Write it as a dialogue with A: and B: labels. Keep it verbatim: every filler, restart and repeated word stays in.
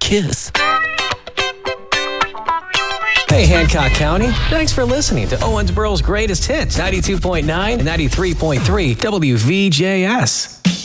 A: kiss.
B: Hey, Hancock County. Thanks for listening to Owensboro's Greatest Hits, ninety-two point nine and ninety-three point three W V J S.